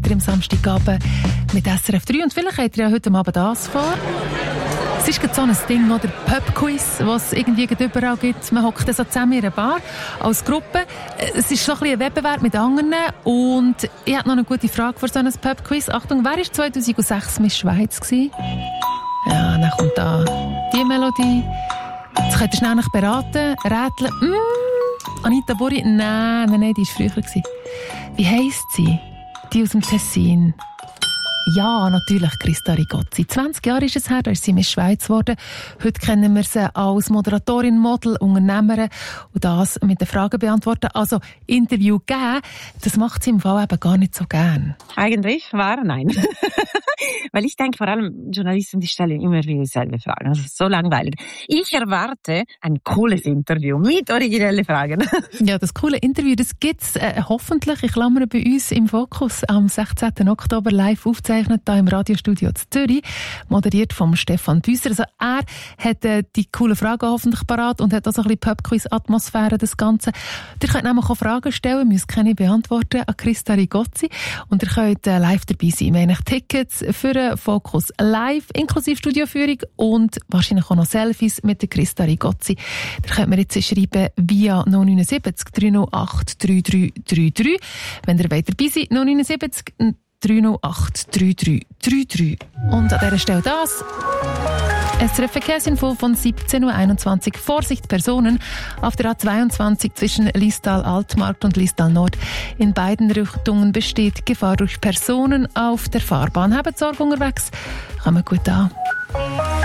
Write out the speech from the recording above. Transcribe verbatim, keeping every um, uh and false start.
wieder am Samstagabend mit S R F drei. Und vielleicht habt ihr ja heute Abend das vor. Es ist gerade so ein Ding, oder Pub-Quiz, was es irgendwie überall gibt. Man hockt so zusammen in einer Bar als Gruppe. Es ist so ein bisschen ein Wettbewerb mit anderen. Und ich habe noch eine gute Frage für so ein Pub-Quiz. Achtung, wer war zweitausendsechs Miss Schweiz gewesen? Ja, dann kommt da die Melodie. Jetzt könnt ihr schnell nach beraten, rätseln. Mm, Anita Burri? Nein, nein, nein, die war früher gewesen. Wie heisst sie? Die aus dem Tessin. Ja, natürlich, Christa Rigozzi. zwanzig Jahre ist es her, da ist sie Miss Schweiz geworden. Heute kennen wir sie als Moderatorin, Model, Unternehmerin und das mit den Fragen beantworten. Also Interview geben, das macht sie im Fall eben gar nicht so gern. Eigentlich wahr, nein. Weil ich denke, vor allem Journalisten, die stellen immer wieder dieselbe Fragen. Also so langweilig. Ich erwarte ein cooles Interview mit originellen Fragen. Ja, das coole Interview, das gibt's äh, hoffentlich, ich klammere, bei uns im Fokus am sechzehnten Oktober live aufzeichnet, hier im Radiostudio zu Zürich, moderiert vom Stefan Büsser. Also er hat äh, die coolen Fragen hoffentlich parat und hat auch so ein bisschen Pub-Quiz-Atmosphäre, das Ganze. Ihr könnt nämlich auch Fragen stellen, müsst keine beantworten, an Christa Rigozzi. Und ihr könnt äh, live dabei sein. Wir haben Tickets für den Fokus live, inklusive Studioführung und wahrscheinlich auch noch Selfies mit der Christa Rigozzi. Ihr könnt mir jetzt schreiben via null neun sieben drei null acht drei drei drei drei. Wenn ihr weiter dabei seid, null neun sieben drei null acht drei drei drei drei. Und an dieser Stelle das. S R F Verkehrsinfo von siebzehn Uhr einundzwanzig. Vorsicht Personen auf der A zweiundzwanzig zwischen Liestal Altmarkt und Liestal Nord. In beiden Richtungen besteht Gefahr durch Personen auf der Fahrbahn. Habt Sorge unterwegs. Kommt gut an.